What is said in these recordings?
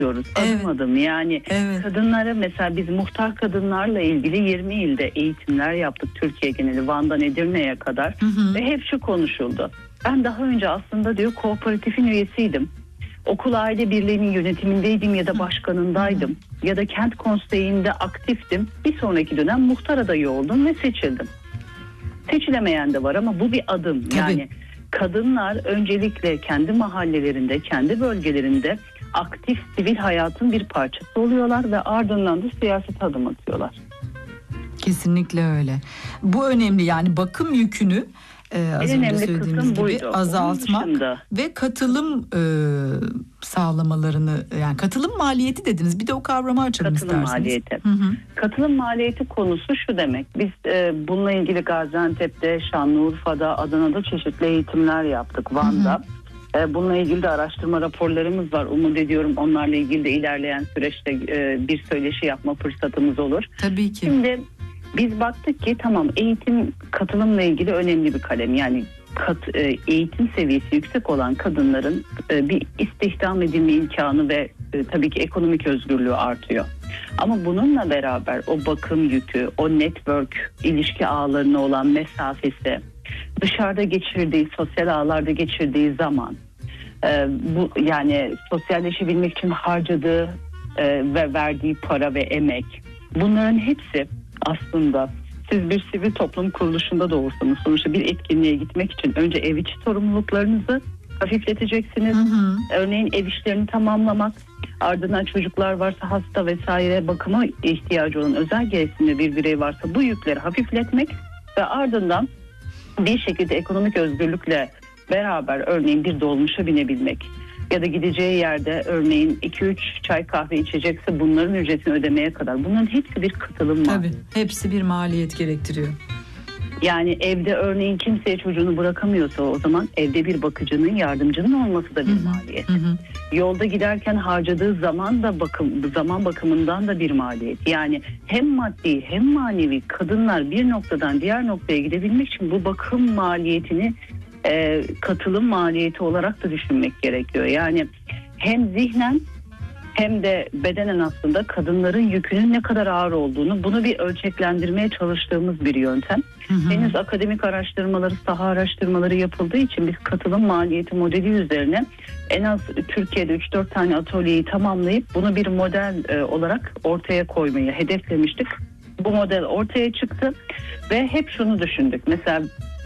istiyoruz. Evet. Adım adım yani Evet. kadınlara mesela biz muhtar kadınlarla ilgili 20 ilde eğitimler yaptık Türkiye geneli, Van'dan Edirne'ye kadar ve hep şu konuşuldu. Ben daha önce aslında diyor kooperatifin üyesiydim. Okul aile birliğinin yönetimindeydim ya da başkanındaydım ya da kent konseyinde aktiftim. Bir sonraki dönem muhtar adayı oldum ve seçildim. Seçilemeyen de var ama bu bir adım. Tabii. Yani kadınlar öncelikle kendi mahallelerinde, kendi bölgelerinde aktif sivil hayatın bir parçası oluyorlar ve ardından da siyasete adım atıyorlar. Kesinlikle öyle. Bu önemli, yani bakım yükünü az önce söylediğimiz gibi azaltmak ve katılım sağlamalarını, yani katılım maliyeti dediniz. Bir de o kavramı açalım isterseniz. Katılım maliyeti. Katılım maliyeti konusu şu demek. Biz bununla ilgili Gaziantep'te, Şanlıurfa'da, Adana'da çeşitli eğitimler yaptık. Van'da. Bununla ilgili de araştırma raporlarımız var. Umut ediyorum onlarla ilgili de ilerleyen süreçte bir söyleşi yapma fırsatımız olur. Tabii ki. Şimdi biz baktık ki tamam, eğitim katılımla ilgili önemli bir kalem. Yani eğitim seviyesi yüksek olan kadınların bir istihdam edilme imkanı ve tabii ki ekonomik özgürlüğü artıyor. Ama bununla beraber o bakım yükü, o network, ilişki ağlarına olan mesafesi, dışarıda geçirdiği, sosyal ağlarda geçirdiği zaman, bu yani sosyalleşebilmek için harcadığı ve verdiği para ve emek, bunların hepsi aslında siz bir sivil toplum kuruluşunda da olsanız sonuçta bir etkinliğe gitmek için önce ev içi sorumluluklarınızı hafifleteceksiniz. Örneğin ev işlerini tamamlamak, ardından çocuklar varsa hasta vesaire bakıma ihtiyacı olan özel gereksinimli bir birey varsa bu yükleri hafifletmek ve ardından bir şekilde ekonomik özgürlükle beraber örneğin bir dolmuşa binebilmek ya da gideceği yerde örneğin 2-3 çay kahve içecekse bunların ücretini ödemeye kadar, bunların hepsi bir katılım Tabii, hepsi bir maliyet gerektiriyor. Yani evde örneğin kimseye çocuğunu bırakamıyorsa o zaman evde bir bakıcının, yardımcının olması da bir maliyet. Yolda giderken harcadığı zaman da zaman bakımından da bir maliyet. Yani hem maddi hem manevi kadınlar bir noktadan diğer noktaya gidebilmek için bu bakım maliyetini katılım maliyeti olarak da düşünmek gerekiyor. Yani hem zihnen hem de bedenen aslında kadınların yükünün ne kadar ağır olduğunu, bunu bir ölçeklendirmeye çalıştığımız bir yöntem. Henüz akademik araştırmaları, saha araştırmaları yapıldığı için biz katılım maliyeti modeli üzerine en az Türkiye'de 3-4 tane atölyeyi tamamlayıp bunu bir model olarak ortaya koymayı hedeflemiştik. Bu model ortaya çıktı ve hep şunu düşündük. Mesela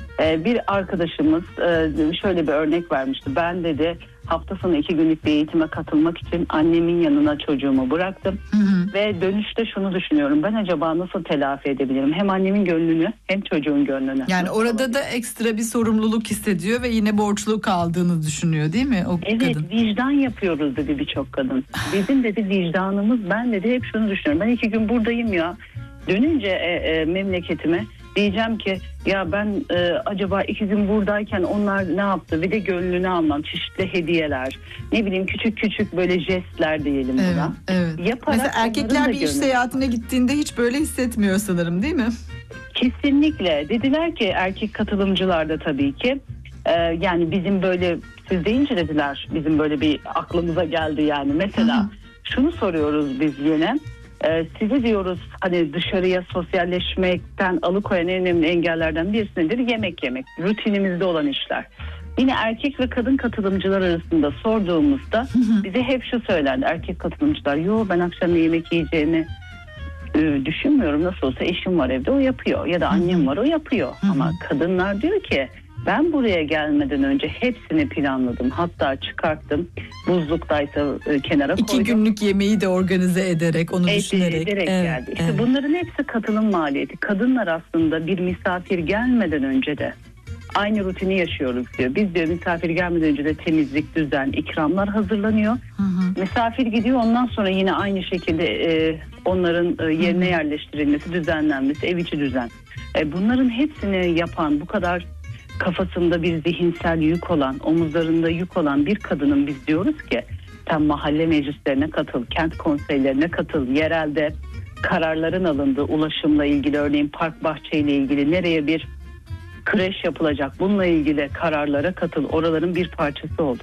bir arkadaşımız şöyle bir örnek vermişti. Ben dedi hafta sonu 2 günlük bir eğitime katılmak için annemin yanına çocuğumu bıraktım. Ve dönüşte şunu düşünüyorum. Ben acaba nasıl telafi edebilirim? Hem annemin gönlünü hem çocuğun gönlünü. Yani orada da ekstra bir sorumluluk hissediyor ve yine borçlu kaldığını düşünüyor, değil mi o kadın? Evet, vicdan yapıyoruz dedi birçok kadın. Bizim dedi vicdanımız, ben dedi hep şunu düşünüyorum. Ben 2 gün buradayım ya. Dönünce memleketime diyeceğim ki ya ben acaba 2 gün buradayken onlar ne yaptı? Bir de gönlünü almam, çeşitli hediyeler, ne bileyim küçük küçük böyle jestler diyelim buna. Evet. Yaparak mesela erkekler bir iş seyahatine gittiğinde hiç böyle hissetmiyor sanırım, değil mi? Kesinlikle. Dediler ki erkek katılımcılar da tabii ki yani bizim böyle, siz deyince dediler bizim böyle bir aklımıza geldi yani. Mesela şunu soruyoruz biz yine. Sizi diyoruz hani dışarıya sosyalleşmekten alıkoyan en önemli engellerden birisi nedir? Yemek yemek. Rutinimizde olan işler. Yine erkek ve kadın katılımcılar arasında sorduğumuzda bize hep şu söylendi. Erkek katılımcılar, yo ben akşam yemek yiyeceğimi düşünmüyorum. Nasıl olsa eşim var evde, o yapıyor. Ya da annem var, o yapıyor. Ama kadınlar diyor ki ben buraya gelmeden önce hepsini planladım. Hatta çıkarttım. Buzluktaysa kenara koydum. 2 günlük yemeği de organize ederek, onu düşünerek. Geldi. İşte bunların hepsi katılım maliyeti. Kadınlar aslında bir misafir gelmeden önce de aynı rutini yaşıyoruz diyor. Biz diyor misafir gelmeden önce de temizlik, düzen, ikramlar hazırlanıyor. Misafir gidiyor, ondan sonra yine aynı şekilde onların yerine yerleştirilmesi, düzenlenmesi, ev içi düzen. Bunların hepsini yapan, bu kadar kafasında bir zihinsel yük olan, omuzlarında yük olan bir kadının biz diyoruz ki sen mahalle meclislerine katıl, kent konseylerine katıl, yerelde kararların alındığı ulaşımla ilgili, örneğin park bahçeyle ilgili nereye bir kreş yapılacak, bununla ilgili kararlara katıl, oraların bir parçası ol.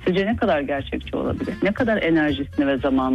Sizce ne kadar gerçekçi olabilir? Ne kadar enerjisini ve zamanını